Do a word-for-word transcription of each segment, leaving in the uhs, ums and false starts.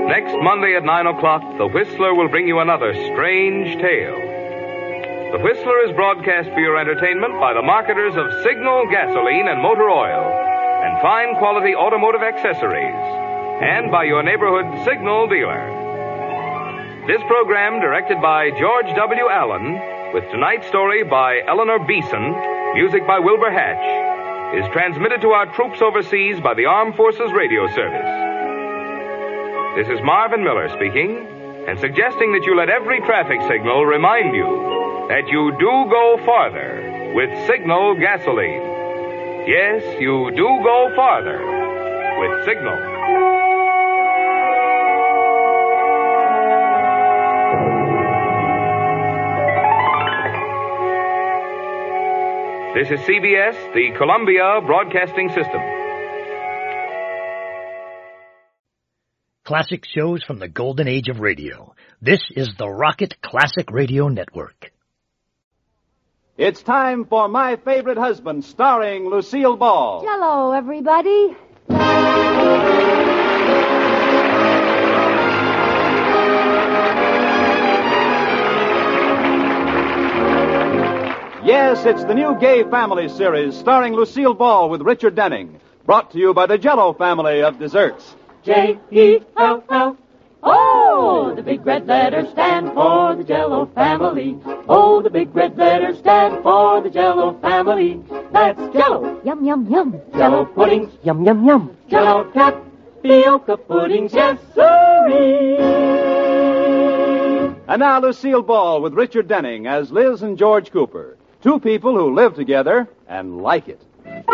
Next Monday at nine o'clock, The Whistler will bring you another strange tale. The Whistler is broadcast for your entertainment by the marketers of Signal gasoline and motor oil and fine quality automotive accessories, and by your neighborhood Signal dealer. This program, directed by George W. Allen, with tonight's story by Eleanor Beeson, music by Wilbur Hatch, is transmitted to our troops overseas by the Armed Forces Radio Service. This is Marvin Miller speaking, and suggesting that you let every traffic signal remind you that you do go farther with Signal gasoline. Yes, you do go farther with Signal. This is C B S, the Columbia Broadcasting System. Classic shows from the golden age of radio. This is the Rocket Classic Radio Network. It's time for My Favorite Husband, starring Lucille Ball. Hello, everybody. Yes, it's the new Gay Family series starring Lucille Ball with Richard Denning. Brought to you by the Jell-O family of desserts. J E L L O, the big red letters stand for the Jell-O family. Oh, the big red letters stand for the Jell-O family. That's Jell-O. Yum, yum, yum. Jell-O puddings. Yum, yum, yum. Jell-O tapioca puddings. Yes, sirree. And now Lucille Ball with Richard Denning as Liz and George Cooper. Two people who live together and like it.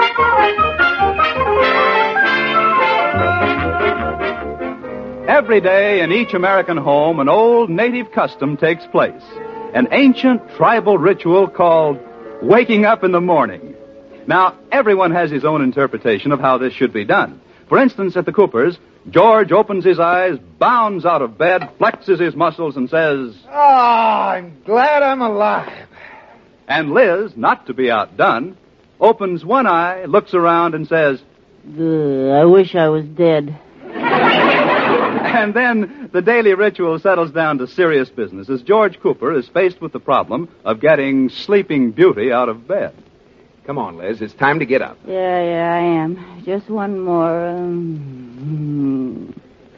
Every day in each American home, an old native custom takes place. An ancient tribal ritual called waking up in the morning. Now, everyone has his own interpretation of how this should be done. For instance, at the Coopers, George opens his eyes, bounds out of bed, flexes his muscles, and says, "Oh, I'm glad I'm alive." And Liz, not to be outdone, opens one eye, looks around, and says, I wish I was dead. And then the daily ritual settles down to serious business as George Cooper is faced with the problem of getting Sleeping Beauty out of bed. Come on, Liz. It's time to get up. Yeah, yeah, I am. Just one more. Um...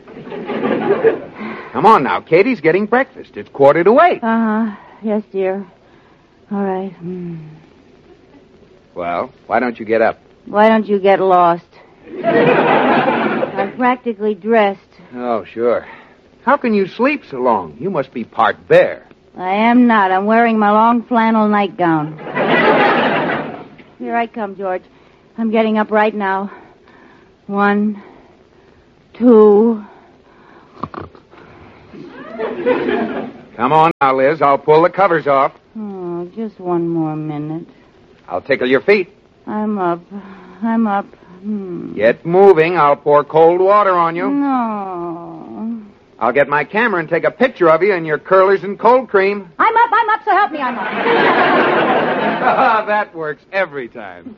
Come on now. Katie's getting breakfast. It's quarter to eight. Uh-huh. Yes, dear. All right. Mm. Well, why don't you get up? Why don't you get lost? I'm practically dressed. Oh, sure. How can you sleep so long? You must be part bear. I am not. I'm wearing my long flannel nightgown. Here I come, George. I'm getting up right now. One, two. Come on now, Liz. I'll pull the covers off. Oh, just one more minute. I'll tickle your feet. I'm up. I'm up. Hmm. Get moving. I'll pour cold water on you. No. I'll get my camera and take a picture of you and your curlers and cold cream. I'm up, I'm up, so help me, I'm up. That works every time.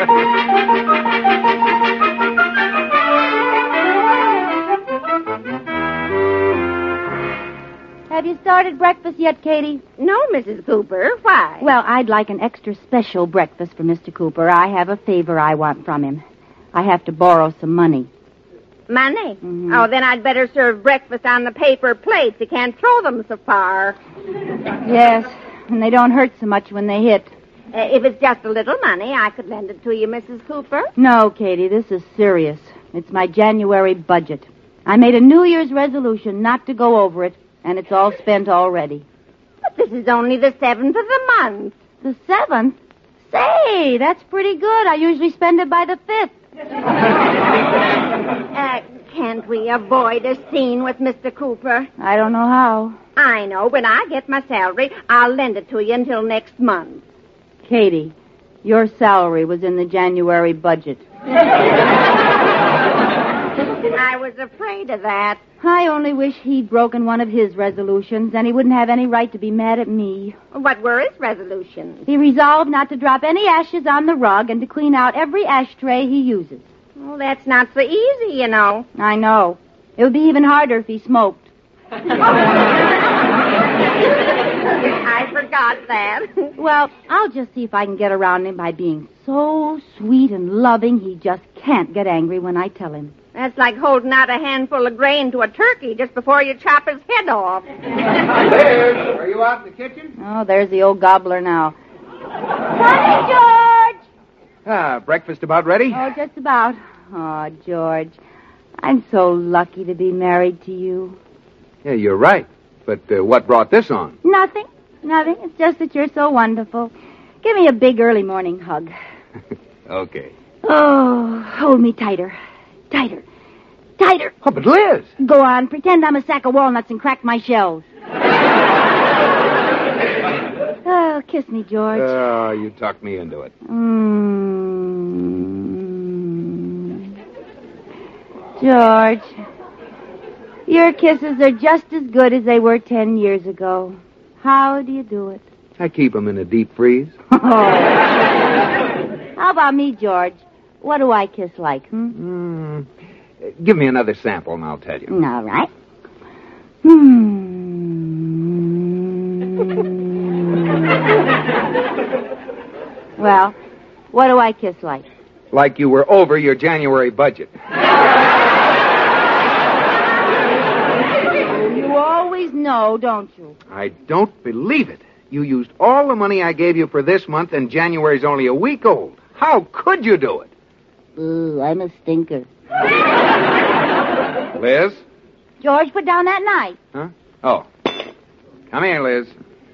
Have you started breakfast yet, Katie? No, Missus Cooper. Why? Well, I'd like an extra special breakfast for Mister Cooper. I have a favor I want from him. I have to borrow some money. Money? Mm-hmm. Oh, then I'd better serve breakfast on the paper plates. You can't throw them so far. Yes, and they don't hurt so much when they hit. Uh, if it's just a little money, I could lend it to you, Missus Cooper. No, Katie, this is serious. It's my January budget. I made a New Year's resolution not to go over it, and it's all spent already. But this is only the seventh of the month. The seventh? Say, that's pretty good. I usually spend it by the fifth. uh, can't we avoid a scene with Mister Cooper? I don't know how. I know. When I get my salary, I'll lend it to you until next month. Katie, your salary was in the January budget. I was afraid of that. I only wish he'd broken one of his resolutions, and he wouldn't have any right to be mad at me. What were his resolutions? He resolved not to drop any ashes on the rug and to clean out every ashtray he uses. Well, that's not so easy, you know. I know. It would be even harder if he smoked. I forgot that. Well, I'll just see if I can get around him by being so sweet and loving he just can't get angry when I tell him. That's like holding out a handful of grain to a turkey just before you chop his head off. Liz, are you out in the kitchen? Oh, there's the old gobbler now. Coming, George! Ah, breakfast about ready? Oh, just about. Oh, George, I'm so lucky to be married to you. Yeah, you're right. But uh, what brought this on? Nothing. Nothing. It's just that you're so wonderful. Give me a big early morning hug. Okay. Oh, hold me tighter. Tighter. Tighter. Oh, but Liz! Go on. Pretend I'm a sack of walnuts and crack my shells. Oh, kiss me, George. Oh, you talked me into it. Mm. George, your kisses are just as good as they were ten years ago. How do you do it? I keep them in a deep freeze. Oh. How about me, George? What do I kiss like, hmm? Mm. Give me another sample and I'll tell you. All right. Hmm. Well, what do I kiss like? Like you were over your January budget. You always know, don't you? I don't believe it. You used all the money I gave you for this month, and January's only a week old. How could you do it? Ooh, I'm a stinker. Liz? George, put down that knife. Huh? Oh. Come here, Liz.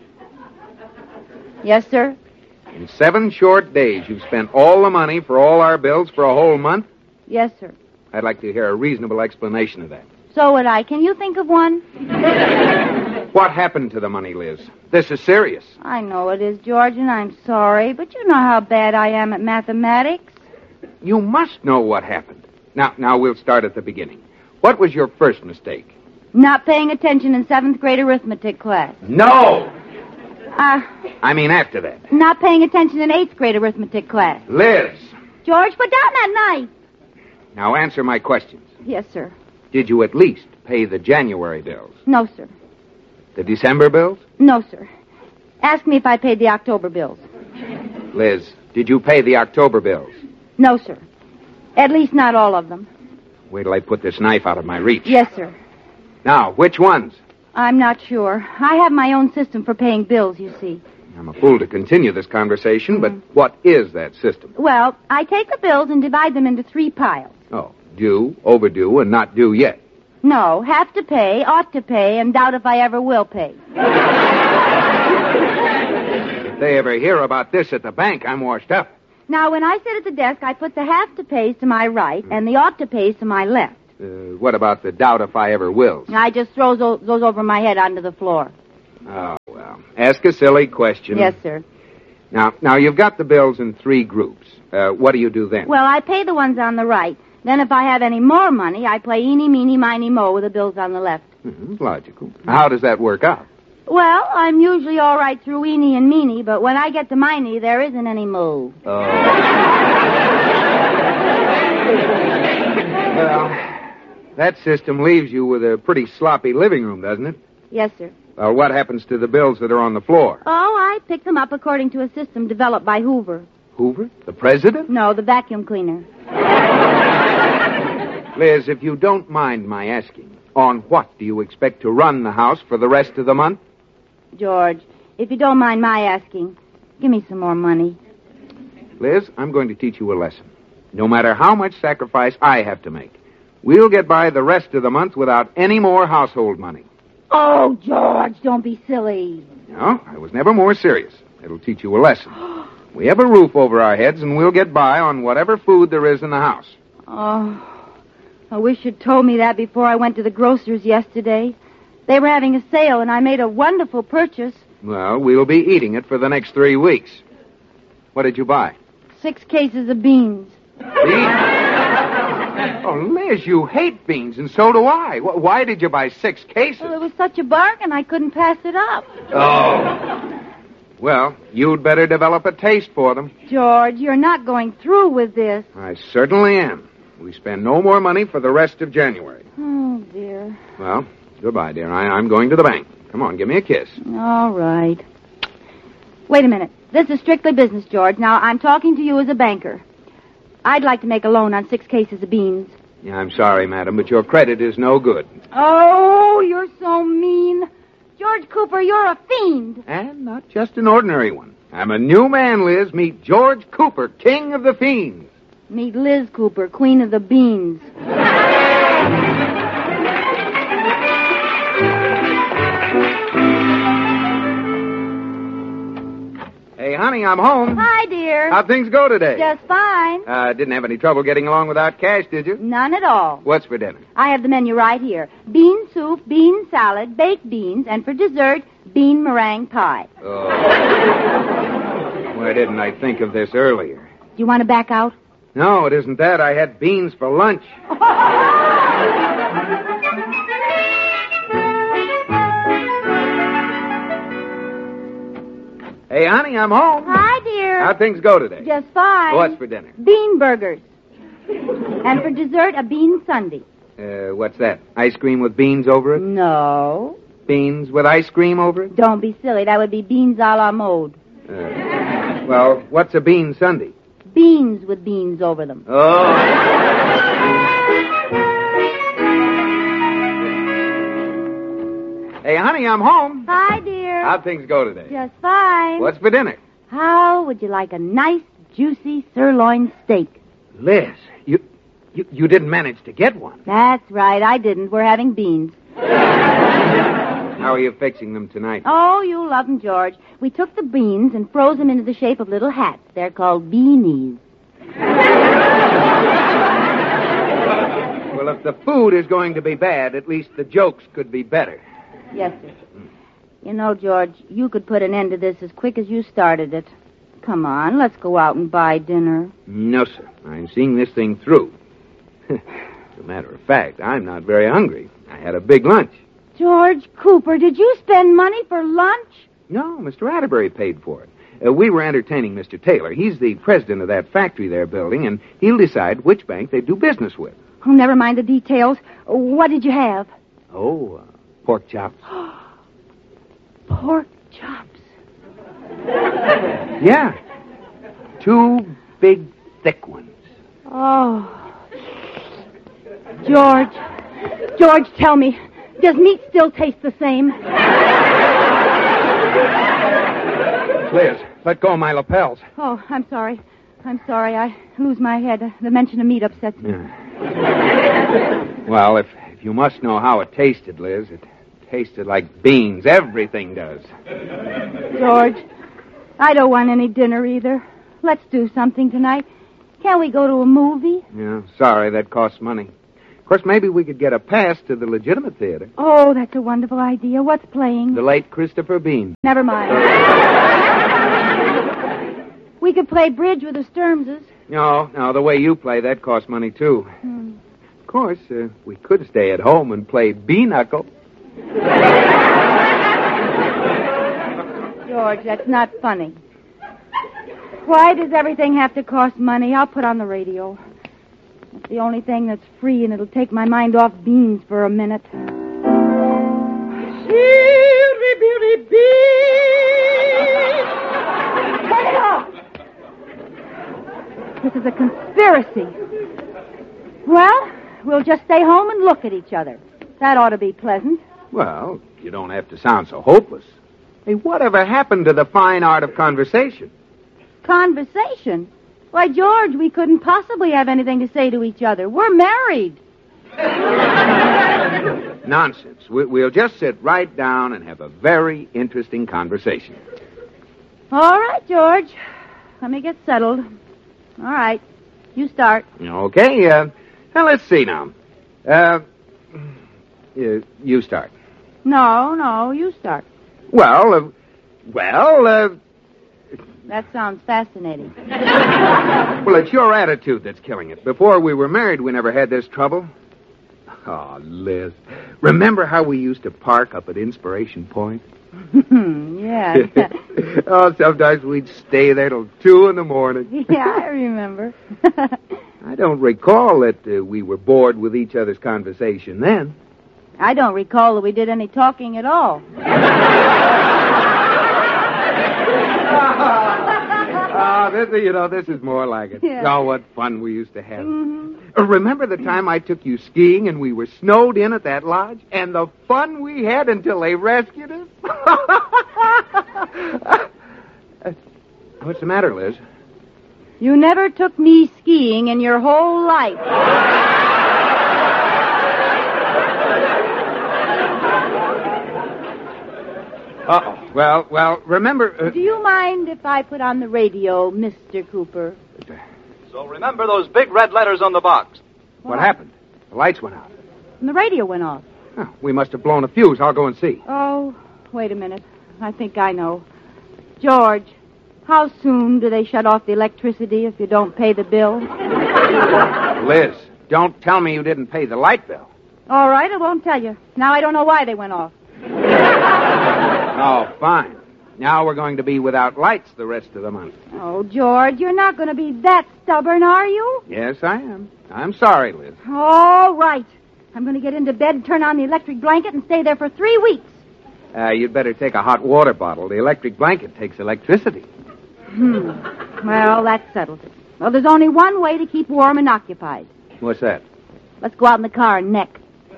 Yes, sir? In seven short days, you've spent all the money for all our bills for a whole month? Yes, sir. I'd like to hear a reasonable explanation of that. So would I. Can you think of one? What happened to the money, Liz? This is serious. I know it is, George, and I'm sorry, but you know how bad I am at mathematics. You must know what happened. Now, now we'll start at the beginning. What was your first mistake? Not paying attention in seventh grade arithmetic class. No! Uh, I mean after that. not paying attention in eighth grade arithmetic class. Liz! George, put down that knife. Now answer my questions. Yes, sir. Did you at least pay the January bills? No, sir. The December bills? No, sir. Ask me if I paid the October bills. Liz, did you pay the October bills? No, sir. At least not all of them. Wait till I put this knife out of my reach. Yes, sir. Now, which ones? I'm not sure. I have my own system for paying bills, you see. I'm a fool to continue this conversation, but what is that system? Well, I take the bills and divide them into three piles. Oh, due, overdue, and not due yet. No, have to pay, ought to pay, and doubt if I ever will pay. If they ever hear about this at the bank, I'm washed up. Now, when I sit at the desk, I put the have to pays to my right and the ought to pays to my left. Uh, what about the doubt if I ever will? I just throw those, those over my head onto the floor. Oh, well. Ask a silly question. Yes, sir. Now, now you've got the bills in three groups. Uh, what do you do then? Well, I pay the ones on the right. Then if I have any more money, I play eeny, meeny, miny, mo with the bills on the left. Hmm, logical. How does that work out? Well, I'm usually all right through eeny and meeny, but when I get to miny, there isn't any mo. Oh. Well, that system leaves you with a pretty sloppy living room, doesn't it? Yes, sir. Well, what happens to the bills that are on the floor? Oh, I pick them up according to a system developed by Hoover. Hoover? The president? No, the vacuum cleaner. Liz, if you don't mind my asking, on what do you expect to run the house for the rest of the month? George, if you don't mind my asking, give me some more money. Liz, I'm going to teach you a lesson. No matter how much sacrifice I have to make, we'll get by the rest of the month without any more household money. Oh, George, don't be silly. No, I was never more serious. It'll teach you a lesson. We have a roof over our heads, and we'll get by on whatever food there is in the house. Oh, I wish you'd told me that before I went to the grocer's yesterday. They were having a sale, and I made a wonderful purchase. Well, we'll be eating it for the next three weeks. What did you buy? Six cases of beans. Beans? Oh, Liz, you hate beans, and so do I. Why did you buy six cases? Well, it was such a bargain, I couldn't pass it up. Oh. Well, you'd better develop a taste for them. George, you're not going through with this. I certainly am. We spend no more money for the rest of January. Oh, dear. Well, goodbye, dear. I, I'm going to the bank. Come on, give me a kiss. All right. Wait a minute. This is strictly business, George. Now, I'm talking to you as a banker. I'd like to make a loan on six cases of beans. Yeah, I'm sorry, madam, but your credit is no good. Oh, you're so mean. George Cooper, you're a fiend. And not just an ordinary one. I'm a new man, Liz. Meet George Cooper, king of the fiends. Meet Liz Cooper, queen of the beans. Hey, honey, I'm home. Hi, dear. How'd things go today? Just fine. Uh, didn't have any trouble getting along without cash, did you? None at all. What's for dinner? I have the menu right here. Bean soup, bean salad, baked beans, and for dessert, bean meringue pie. Oh. Why didn't I think of this earlier? Do you want to back out? No, it isn't that. I had beans for lunch. Hey, honey, I'm home. Hi, dear. How'd things go today? Just fine. What's for dinner? Bean burgers. And for dessert, a bean sundae. Uh, what's that? Ice cream with beans over it? No. Beans with ice cream over it? Don't be silly. That would be beans a la mode. Uh, well, what's a bean sundae? Beans with beans over them. Oh. Hey, honey, I'm home. Hi, dear. How'd things go today? Just fine. What's for dinner? How would you like a nice, juicy sirloin steak? Liz, you, you you didn't manage to get one. That's right. I didn't. We're having beans. How are you fixing them tonight? Oh, you'll love them, George. We took the beans and froze them into the shape of little hats. They're called beanies. Well, if the food is going to be bad, at least the jokes could be better. Yes, sir. You know, George, you could put an end to this as quick as you started it. Come on, let's go out and buy dinner. No, sir. I'm seeing this thing through. As a matter of fact, I'm not very hungry. I had a big lunch. George Cooper, did you spend money for lunch? No, Mister Atterbury paid for it. Uh, we were entertaining Mister Taylor. He's the president of that factory they're building, and he'll decide which bank they do business with. Oh, never mind the details. What did you have? Oh, uh, pork chops. Pork chops. Yeah. Two big, thick ones. Oh. George. George, tell me, does meat still taste the same? Liz, let go of my lapels. Oh, I'm sorry. I'm sorry. I lose my head. The mention of meat upsets me. Yeah. Well, if, if you must know how it tasted, Liz, it tasted like beans. Everything does. George, I don't want any dinner either. Let's do something tonight. Can't we go to a movie? Yeah, sorry, that costs money. Of course, maybe we could get a pass to the legitimate theater. Oh, that's a wonderful idea. What's playing? The late Christopher Bean. Never mind. We could play bridge with the Sturmses. No, no, the way you play, that costs money, too. Hmm. Of course, uh, we could stay at home and play B-knuckle. George, that's not funny. Why does everything have to cost money? I'll put on the radio. It's the only thing that's free, and it'll take my mind off beans for a minute. Silly Billy Beans! Turn it off! This is a conspiracy. Well, we'll just stay home and look at each other. That ought to be pleasant. Well, you don't have to sound so hopeless. Hey, whatever happened to the fine art of conversation? Conversation? Why, George, we couldn't possibly have anything to say to each other. We're married. Nonsense. We, we'll just sit right down and have a very interesting conversation. All right, George. Let me get settled. All right. You start. Okay. Uh, now, let's see now. Uh, you, you start. No, no, you start. Well, uh, well, uh... That sounds fascinating. Well, it's your attitude that's killing it. Before we were married, we never had this trouble. Oh, Liz, remember how we used to park up at Inspiration Point? Yeah. Oh, sometimes we'd stay there till two in the morning. Yeah, I remember. I don't recall that uh, we were bored with each other's conversation then. I don't recall that we did any talking at all. Oh, this, you know, this is more like it. Yeah. Oh, what fun we used to have. Mm-hmm. Uh, Remember the time I took you skiing and we were snowed in at that lodge? And the fun we had until they rescued us? Uh, What's the matter, Liz? You never took me skiing in your whole life. Uh-oh. Well, well, remember... Uh, Do you mind if I put on the radio, Mister Cooper? So remember those big red letters on the box. what happened? The lights went out. And the radio went off. Oh, we must have blown a fuse. I'll go and see. Oh, wait a minute. I think I know. George, how soon do they shut off the electricity if you don't pay the bill? Liz, don't tell me you didn't pay the light bill. All right, I won't tell you. Now I don't know why they went off. Oh, fine. Now we're going to be without lights the rest of the month. Oh, George, you're not going to be that stubborn, are you? Yes, I am. I'm sorry, Liz. All right. I'm going to get into bed, turn on the electric blanket, and stay there for three weeks. Uh, you'd better take a hot water bottle. The electric blanket takes electricity. Hmm. Well, that settles it. Well, there's only one way to keep warm and occupied. What's that? Let's go out in the car and neck.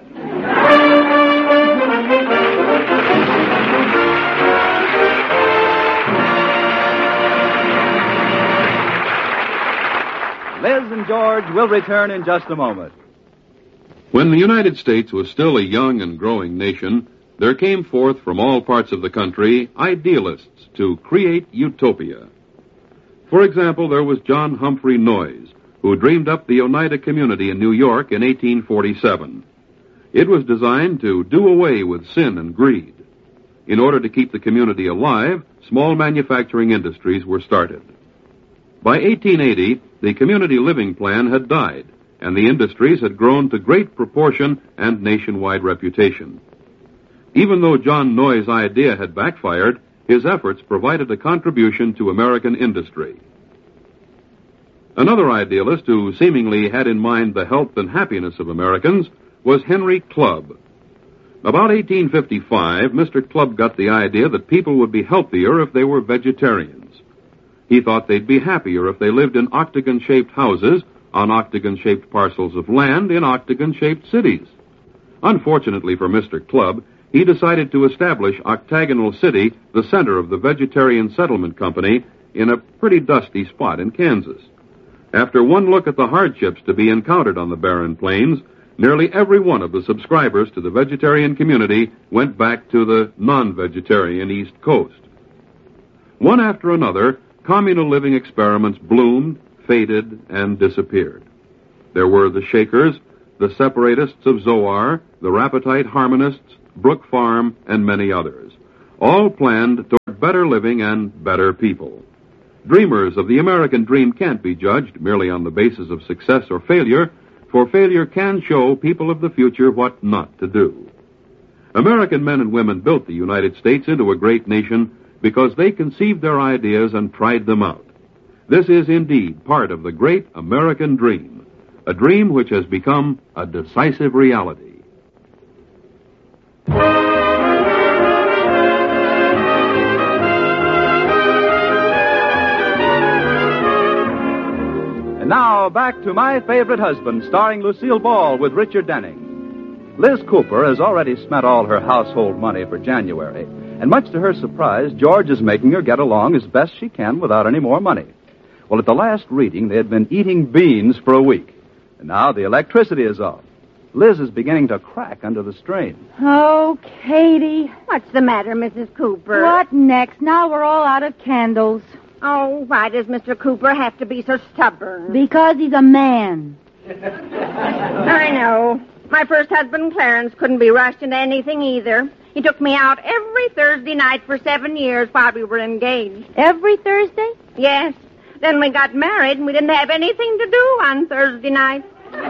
Liz and George will return in just a moment. When the United States was still a young and growing nation, there came forth from all parts of the country idealists to create utopia. For example, there was John Humphrey Noyes, who dreamed up the Oneida Community in New York in eighteen forty-seven. It was designed to do away with sin and greed. In order to keep the community alive, small manufacturing industries were started. By eighteen eighty, the community living plan had died, and the industries had grown to great proportion and nationwide reputation. Even though John Noyes' idea had backfired, his efforts provided a contribution to American industry. Another idealist who seemingly had in mind the health and happiness of Americans was Henry Clubb. About eighteen fifty-five, Mister Clubb got the idea that people would be healthier if they were vegetarians. He thought they'd be happier if they lived in octagon-shaped houses on octagon-shaped parcels of land in octagon-shaped cities. Unfortunately for Mister Clubb, he decided to establish Octagonal City, the center of the Vegetarian Settlement Company, in a pretty dusty spot in Kansas. After one look at the hardships to be encountered on the barren plains, nearly every one of the subscribers to the vegetarian community went back to the non-vegetarian East Coast. One after another, communal living experiments bloomed, faded, and disappeared. There were the Shakers, the Separatists of Zoar, the Rapatite Harmonists, Brook Farm, and many others, all planned toward better living and better people. Dreamers of the American dream can't be judged merely on the basis of success or failure, for failure can show people of the future what not to do. American men and women built the United States into a great nation because they conceived their ideas and tried them out. This is indeed part of the great American dream, a dream which has become a decisive reality. And now, back to My Favorite Husband, starring Lucille Ball with Richard Denning. Liz Cooper has already spent all her household money for January, and much to her surprise, George is making her get along as best she can without any more money. Well, at the last reading, they had been eating beans for a week, and now the electricity is off. Liz is beginning to crack under the strain. Oh, Katie. What's the matter, Missus Cooper? What next? Now we're all out of candles. Oh, why does Mister Cooper have to be so stubborn? Because he's a man. I know. My first husband, Clarence, couldn't be rushed into anything either. He took me out every Thursday night for seven years while we were engaged. Every Thursday? Yes. Then we got married, and we didn't have anything to do on Thursday nights.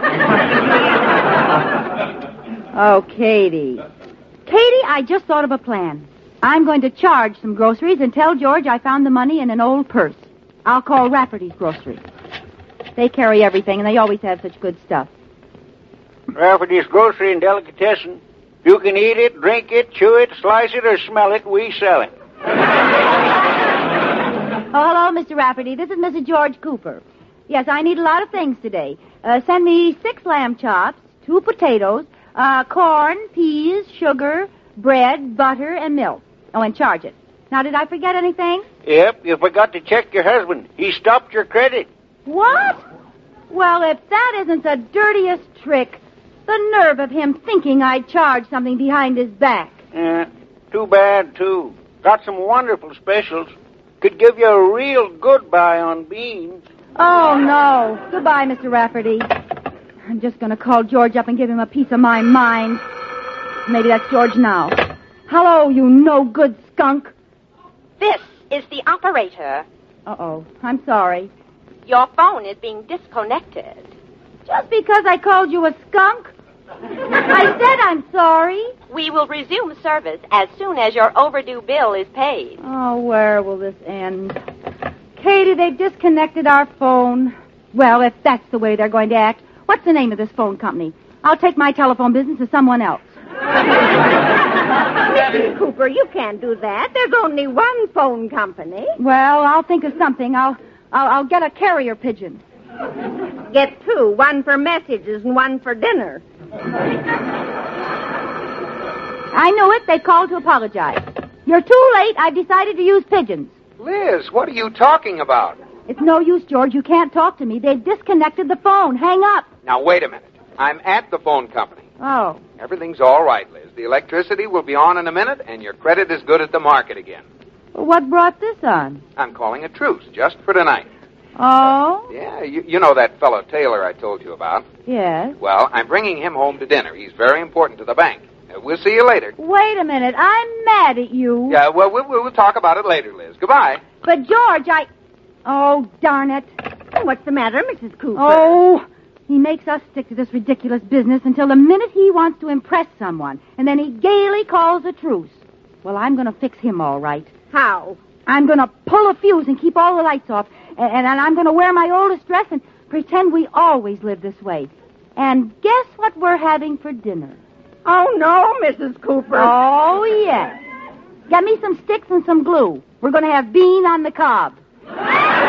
Oh, Katie. Katie, I just thought of a plan. I'm going to charge some groceries and tell George I found the money in an old purse. I'll call Rafferty's Grocery. They carry everything, and they always have such good stuff. Rafferty's Grocery and Delicatessen. You can eat it, drink it, chew it, slice it, or smell it. We sell it. Oh, hello, Mister Rafferty. This is Missus George Cooper. Yes, I need a lot of things today. Uh, send me six lamb chops, two potatoes, uh, corn, peas, sugar, bread, butter, and milk. Oh, and charge it. Now, did I forget anything? Yep, you forgot to check your husband. He stopped your credit. What? Well, if that isn't the dirtiest trick, the nerve of him thinking I'd charge something behind his back. Yeah, too bad, too. Got some wonderful specials. Could give you a real good buy on beans. Oh, no. Goodbye, Mister Rafferty. I'm just going to call George up and give him a piece of my mind. Maybe that's George now. Hello, you no-good skunk. This is the operator. Uh-oh. I'm sorry. Your phone is being disconnected. Just because I called you a skunk? I said I'm sorry. We will resume service as soon as your overdue bill is paid. Oh, where will this end? Katie, they've disconnected our phone. Well, if that's the way they're going to act, what's the name of this phone company? I'll take my telephone business to someone else. Missus Cooper, you can't do that. There's only one phone company. Well, I'll think of something. I'll, I'll, I'll get a carrier pigeon. Get two, one for messages and one for dinner. I knew it. They called to apologize. You're too late. I've decided to use pigeons. Liz, what are you talking about? It's no use, George. You can't talk to me. They've disconnected the phone. Hang up. Now, wait a minute. I'm at the phone company. Oh. Everything's all right, Liz. The electricity will be on in a minute, and your credit is good at the market again. Well, what brought this on? I'm calling a truce just for tonight. Oh? Yeah, you, you know that fellow Taylor I told you about? Yes. Well, I'm bringing him home to dinner. He's very important to the bank. Uh, we'll see you later. Wait a minute. I'm mad at you. Yeah, well, we'll, we'll talk about it later, Liz. Goodbye. But, George, I... Oh, darn it. What's the matter, Missus Cooper? Oh, he makes us stick to this ridiculous business until the minute he wants to impress someone, and then he gaily calls a truce. Well, I'm going to fix him all right. How? I'm going to pull a fuse and keep all the lights off, and, and, and I'm going to wear my oldest dress and pretend we always live this way. And guess what we're having for dinner? Oh, no, Missus Cooper. Oh, yes. Get me some sticks and some glue. We're going to have bean on the cob.